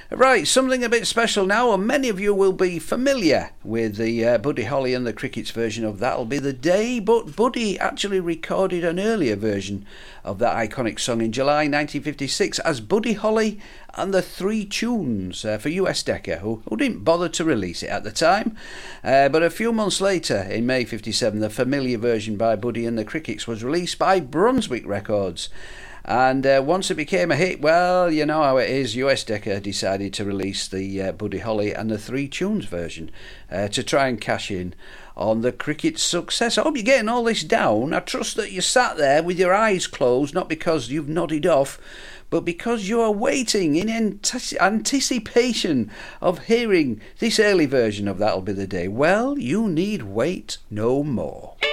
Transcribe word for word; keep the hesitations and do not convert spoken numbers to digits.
Right, something a bit special now, and many of you will be familiar with the uh, Buddy Holly and the Crickets version of That'll Be the Day, but Buddy actually recorded an earlier version of that iconic song in July nineteen fifty-six as Buddy Holly and the Three Tunes uh, for U S Decca, who, who didn't bother to release it at the time. Uh, but a few months later, in May fifty-seven, the familiar version by Buddy and the Crickets was released by Brunswick Records. And uh, once it became a hit, well, you know how it is, U S Decca decided to release the uh, Buddy Holly and the Three Tunes version uh, to try and cash in on the Cricket's success. I hope you're getting all this down. I trust that you sat there with your eyes closed, not because you've nodded off, but because you are waiting in ant- anticipation of hearing this early version of That'll Be the Day. Well, you need wait no more.